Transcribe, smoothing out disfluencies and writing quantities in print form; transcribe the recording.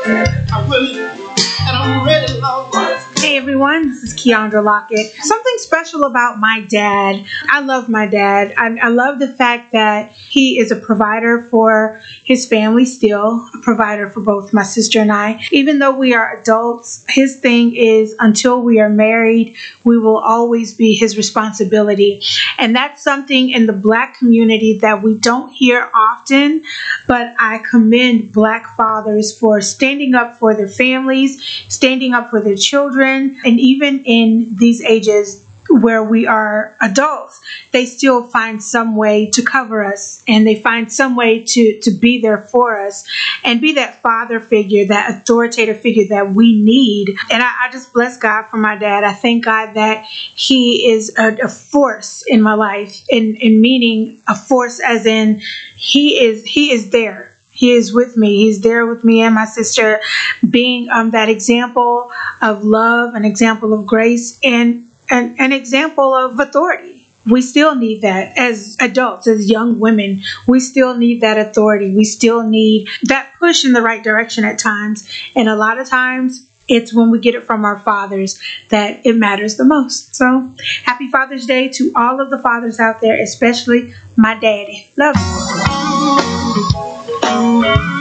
I'm willing and I'm ready, Lord. Hey everyone, this is Keandra Lockett. Something special about my dad. I love my dad. I love the fact that he is a provider for his family still, a provider for both my sister and I. Even though we are adults, his thing is until we are married, we will always be his responsibility. And that's something in the Black community that we don't hear often, but I commend Black fathers for standing up for their families, standing up for their children, and even in these ages where we are adults, they still find some way to cover us, and they find some way to be there for us and be that father figure, that authoritative figure that we need. And I just bless God for my dad. I thank God that he is a force in my life, in meaning a force as in he is there. He is with me. He's there with me and my sister, being that example of love, an example of grace, and an example of authority. We still need that as adults, as young women. We still need that authority. We still need that push in the right direction at times. And a lot of times, it's when we get it from our fathers that it matters the most. So, happy Father's Day to all of the fathers out there, especially my daddy. Love you.